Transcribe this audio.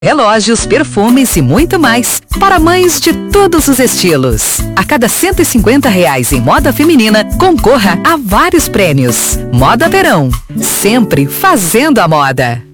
Relógios, perfumes e muito mais. Para mães de todos os estilos. A cada R$ 150 em moda feminina, concorra a vários prêmios. Moda Verão. Sempre fazendo a moda.